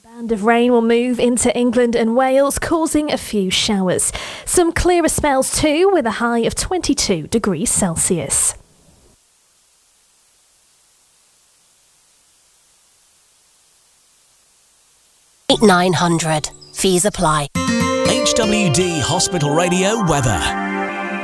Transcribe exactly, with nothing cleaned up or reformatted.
band of rain will move into England and Wales, causing a few showers. Some clearer spells too, with a high of twenty-two degrees Celsius. nine hundred. Fees apply. H W D Hospital Radio weather.